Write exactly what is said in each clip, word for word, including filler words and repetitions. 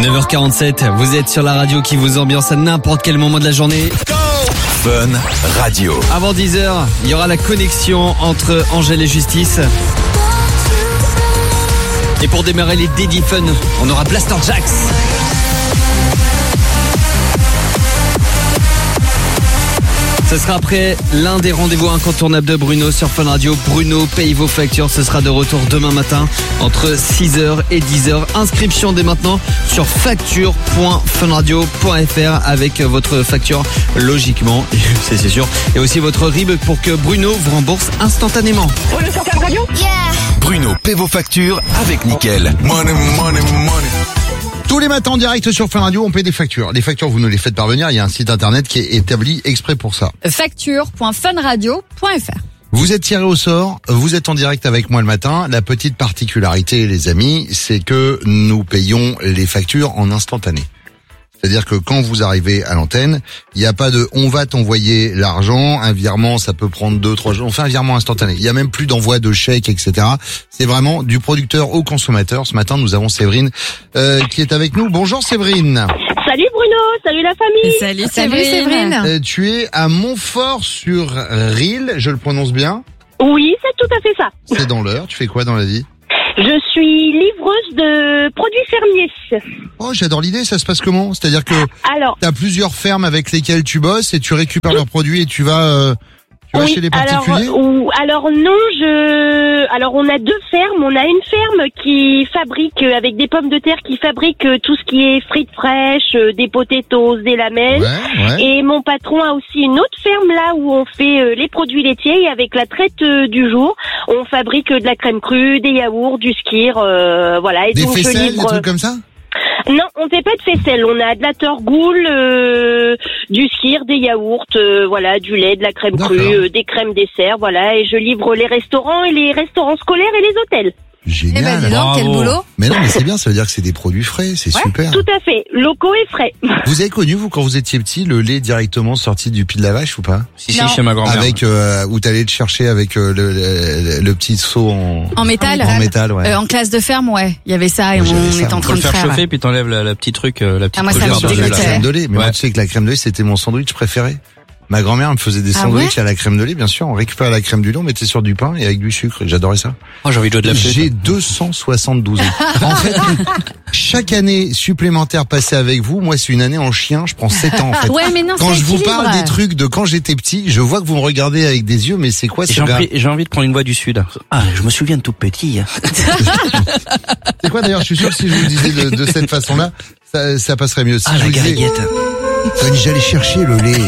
neuf heures quarante-sept, vous êtes sur la radio qui vous ambiance à n'importe quel moment de la journée. Fun Radio. Avant dix heures, il y aura la connexion entre Angèle et Justice. Et pour démarrer les Daddy Fun, on aura Blaster Jacks. Ce sera après l'un des rendez-vous incontournables de Bruno sur Fun Radio. Bruno paye vos factures. Ce sera de retour demain matin entre six heures et dix heures. Inscription dès maintenant sur facture point funradio point fr avec votre facture logiquement, c'est, c'est sûr. Et aussi votre R I B pour que Bruno vous rembourse instantanément. Bruno sur Fun Radio ? Yeah. Bruno paie vos factures avec Nickel. Money, money, money. Tous les matins en direct sur Fun Radio, on paie des factures. Les factures, vous nous les faites parvenir. Il y a un site internet qui est établi exprès pour ça. facture point funradio point fr. Vous êtes tiré au sort, vous êtes en direct avec moi le matin. La petite particularité, les amis, c'est que nous payons les factures en instantané. C'est-à-dire que quand vous arrivez à l'antenne, il n'y a pas de « on va t'envoyer l'argent », un virement, ça peut prendre deux, trois jours. On fait un virement instantané. Il n'y a même plus d'envoi de chèques, et cetera. C'est vraiment du producteur au consommateur. Ce matin, nous avons Séverine euh, qui est avec nous. Bonjour Séverine. Salut Bruno, salut la famille. Salut Salut Séverine. Euh, tu es à Montfort-sur-Risle, je le prononce bien. Oui, c'est tout à fait ça. C'est dans l'heure. Tu fais quoi dans la vie? Je suis livreuse de produits fermiers. Oh, j'adore l'idée. Ça se passe comment? C'est-à-dire que Alors, tu as plusieurs fermes avec lesquelles tu bosses et tu récupères leurs produits et tu vas, euh, tu vas oui, chez les alors, particuliers? ou, alors non, je, alors on a deux fermes. On a une ferme qui fabrique euh, avec des pommes de terre, qui fabrique euh, tout ce qui est frites fraîches, euh, des potatoes, des lamelles. Ouais, ouais. Et mon patron a aussi une autre ferme là où on fait euh, les produits laitiers et avec la traite euh, du jour, on fabrique euh, de la crème crue, des yaourts, du skyr, euh, voilà. Et Des donc je faisselles, des livre. trucs comme ça? Non, on fait pas de faisselle. On a de la torgoule, euh, du skyr, des yaourts, euh, voilà, du lait, de la crème D'accord. crue, euh, des crèmes dessert, voilà. Et je livre les restaurants et les restaurants scolaires et les hôtels. Génial. Eh ben dis donc, quel boulot. Mais non, mais c'est bien, ça veut dire que c'est des produits frais, c'est Ouais, super. Tout à fait, locaux et frais. Vous avez connu, vous, quand vous étiez petit, le lait directement sorti du pied de la vache ou pas? Si, si, Non. chez ma grand-mère. Avec, euh, où t'allais le chercher avec euh, le, le, le petit seau en, En métal. en métal, ouais. Euh, en classe de ferme, ouais. Il y avait ça et Moi, on j'avais ça. était en Faut train le de faire faire. chauffer puis t'enlèves la, la petite truc, euh, la petite Ah, moi, ça couche me par-dessus la dégoûtait. là. crème de lait. Mais Ouais. moi, tu sais que la crème de lait, c'était mon sandwich préféré. Ma grand-mère me faisait des Ah sandwichs à la crème de lait, bien sûr. On récupérait la crème du lait, on mettait sur du pain et avec du sucre. J'adorais ça. Oh, j'ai envie de jouer de la flûte. J'ai deux cent soixante-douze ans. En fait, chaque année supplémentaire passée avec vous, moi, c'est une année en chien. Je prends sept ans, en fait. Ouais, mais non, Quand ça je vous équilibre. parle des trucs de quand j'étais petit, je vois que vous me regardez avec des yeux, mais c'est quoi ce J'ai gars? envie, j'ai envie de prendre une voix du sud. Ah, je me souviens de tout petit. C'est quoi d'ailleurs? Je suis sûr que si je vous le disais de, de cette façon-là, ça, ça passerait mieux. Si Ah, je la vous disais, gariguette. Fanny, j'allais chercher le lait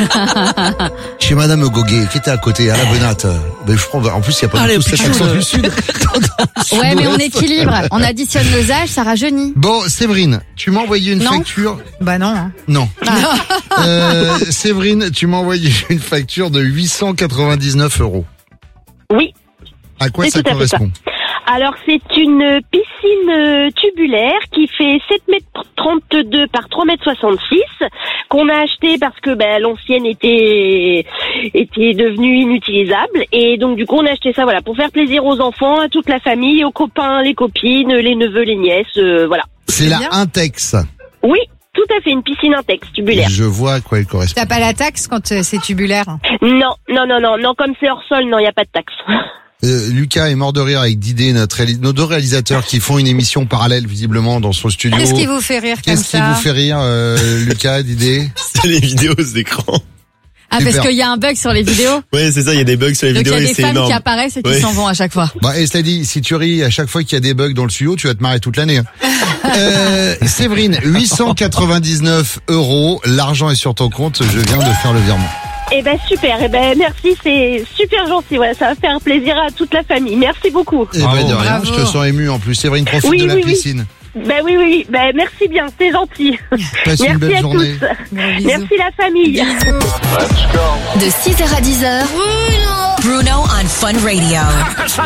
chez Madame Goguet, qui était à côté, à la Benate. Ben, je prends, en plus, il n'y a pas Ah, du le tout cet pichou, accent le- du Sud. Ouais, mais on équilibre. On additionne nos âges, ça rajeunit. Bon, Séverine, tu m'as envoyé une Non. facture. Bah non. hein. Non. Euh, Séverine, tu m'as envoyé une facture de huit cent quatre-vingt-dix-neuf euros. Oui. À quoi C'est ça tout à fait correspond? Alors c'est une piscine euh, tubulaire qui fait sept mètres trente-deux par trois mètres soixante-six qu'on a acheté parce que ben, l'ancienne était était devenue inutilisable et donc du coup on a acheté ça voilà pour faire plaisir aux enfants, à toute la famille, aux copains, les copines, les neveux, les nièces, euh, voilà. C'est la bien. Intex. Oui, tout à fait, une piscine Intex tubulaire. Je vois à quoi elle correspond. T'as pas la taxe quand euh, c'est tubulaire. Non, non, non, non, non, comme c'est hors sol, non, il n'y a pas de taxe. Euh, Lucas est mort de rire avec Didé, notre réali- nos deux réalisateurs qui font une émission parallèle visiblement dans son studio. Qu'est-ce qui vous fait rire comme Qu'est-ce qui ça vous fait rire, euh, Lucas, Didé? C'est les vidéos d'écran. Ah, Super. parce qu'il y a un bug sur les vidéos. Ouais, c'est ça, il y a des bugs sur les Donc il y vidéos a et des c'est femmes énorme. qui apparaissent et qui Ouais. s'en vont à chaque fois. Bah, et cela dit, si tu ris à chaque fois qu'il y a des bugs dans le studio, tu vas te marrer toute l'année. Hein. Euh, Séverine, huit cent quatre-vingt-dix-neuf euros. L'argent est sur ton compte. Je viens de faire le virement. Eh ben super, eh ben merci, c'est super gentil, ouais, ça va faire plaisir à toute la famille. Merci beaucoup. Eh ben, Bravo. de rien, Bravo. je te sens ému en plus. Séverine, profite Oui, de la oui, oui. piscine. Ben oui, oui, oui, ben merci bien, c'est gentil. Passe une Merci belle à journée. tous. Gros bisous. Merci la famille. De six heures à dix heures. Bruno. Bruno on Fun Radio.